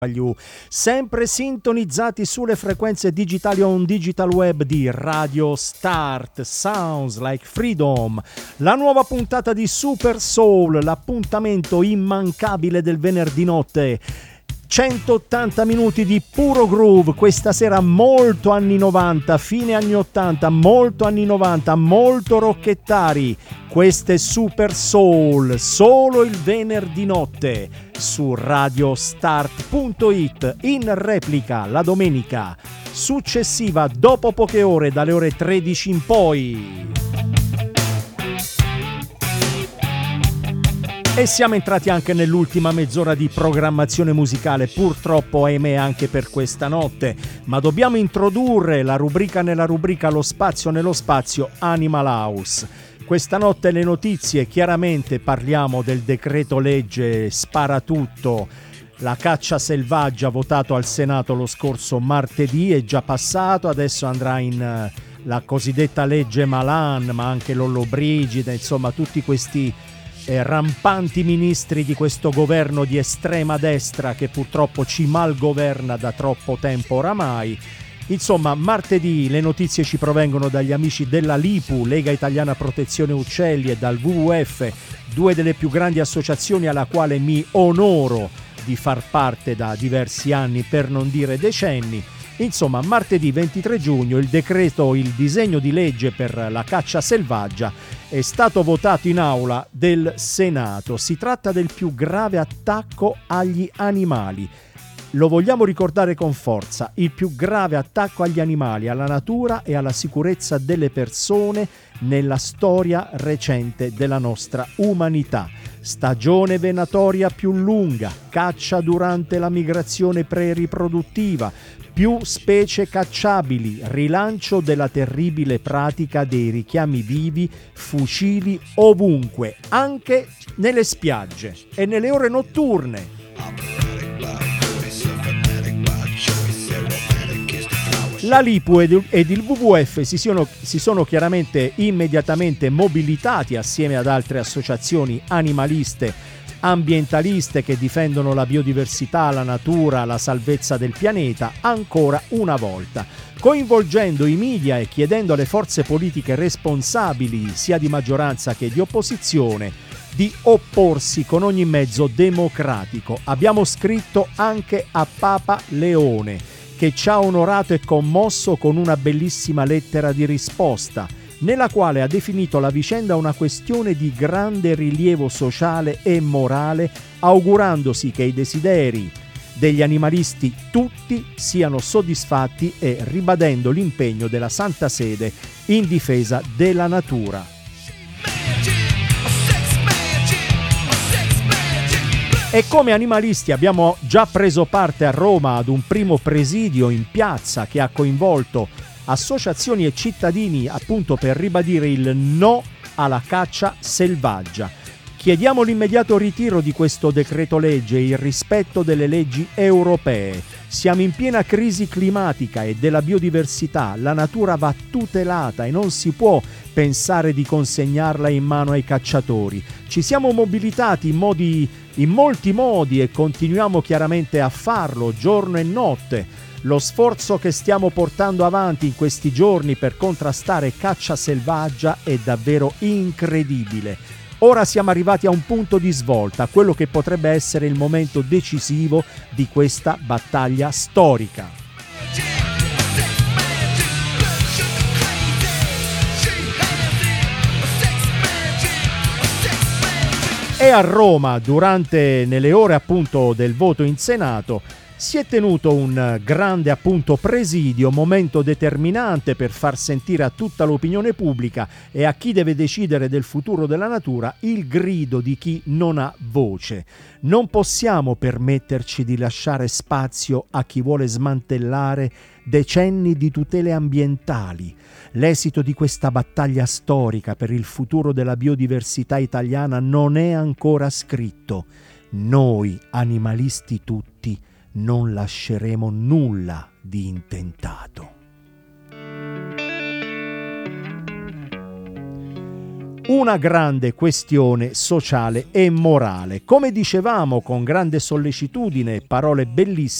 sempre sintonizzati sulle frequenze digitali on digital web di Radio Start, Sounds Like Freedom, la nuova puntata di Super Soul, l'appuntamento immancabile del venerdì notte. 180 minuti di puro groove, questa sera molto anni 90, fine anni 80, molto anni 90, molto rocchettari. Queste Super Soul, solo il venerdì notte su radiostart.it, in replica la domenica successiva dopo poche ore, dalle ore 13 in poi. E siamo entrati anche nell'ultima mezz'ora di programmazione musicale, purtroppo ahimè anche per questa notte, ma dobbiamo introdurre la rubrica nella rubrica, lo spazio nello spazio, Animal House. Questa notte le notizie, chiaramente parliamo del decreto legge Sparatutto, la caccia selvaggia votato al Senato lo scorso martedì, è già passato, adesso andrà in la cosiddetta legge Malan, ma anche Lollobrigida, insomma tutti questi rampanti ministri di questo governo di estrema destra che purtroppo ci malgoverna da troppo tempo oramai. Insomma, martedì le notizie ci provengono dagli amici della LIPU, Lega Italiana Protezione Uccelli, e dal WWF, due delle più grandi associazioni alla quale mi onoro di far parte da diversi anni, per non dire decenni. Insomma, martedì 23 giugno il disegno di legge per la caccia selvaggia è stato votato in aula del Senato. Si tratta del più grave attacco agli animali. Lo vogliamo ricordare con forza, il più grave attacco agli animali, alla natura e alla sicurezza delle persone nella storia recente della nostra umanità. Stagione venatoria più lunga, caccia durante la migrazione pre-riproduttiva, più specie cacciabili, rilancio della terribile pratica dei richiami vivi, fucili ovunque, anche nelle spiagge e nelle ore notturne. La LIPU ed il WWF si sono chiaramente immediatamente mobilitati assieme ad altre associazioni animaliste, ambientaliste che difendono la biodiversità, la natura, la salvezza del pianeta, ancora una volta, coinvolgendo i media e chiedendo alle forze politiche responsabili, sia di maggioranza che di opposizione, di opporsi con ogni mezzo democratico. Abbiamo scritto anche a Papa Leone, che ci ha onorato e commosso con una bellissima lettera di risposta, nella quale ha definito la vicenda una questione di grande rilievo sociale e morale, augurandosi che i desideri degli animalisti tutti siano soddisfatti e ribadendo l'impegno della Santa Sede in difesa della natura. E come animalisti abbiamo già preso parte a Roma ad un primo presidio in piazza che ha coinvolto associazioni e cittadini appunto per ribadire il no alla caccia selvaggia. Chiediamo l'immediato ritiro di questo decreto legge e il rispetto delle leggi europee. Siamo in piena crisi climatica e della biodiversità, la natura va tutelata e non si può pensare di consegnarla in mano ai cacciatori. Ci siamo mobilitati in molti modi e continuiamo chiaramente a farlo giorno e notte. Lo sforzo che stiamo portando avanti in questi giorni per contrastare caccia selvaggia è davvero incredibile. Ora siamo arrivati a un punto di svolta, quello che potrebbe essere il momento decisivo di questa battaglia storica. E a Roma, nelle ore appunto del voto in Senato, si è tenuto un grande appunto presidio, momento determinante per far sentire a tutta l'opinione pubblica e a chi deve decidere del futuro della natura il grido di chi non ha voce. Non possiamo permetterci di lasciare spazio a chi vuole smantellare decenni di tutele ambientali. L'esito di questa battaglia storica per il futuro della biodiversità italiana non è ancora scritto. Noi, animalisti tutti, non lasceremo nulla di intentato. una grande questione sociale e morale. Come dicevamo con grande sollecitudine, parole bellissime,